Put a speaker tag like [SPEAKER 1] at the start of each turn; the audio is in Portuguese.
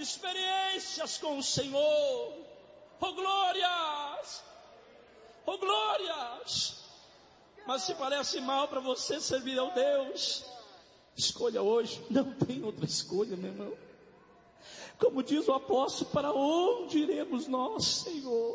[SPEAKER 1] experiências com o Senhor. Oh glórias! Oh glórias! Mas se parece mal para você servir ao Deus, escolha hoje. Não tem outra escolha, meu irmão. Como diz o apóstolo, para onde iremos nós, Senhor?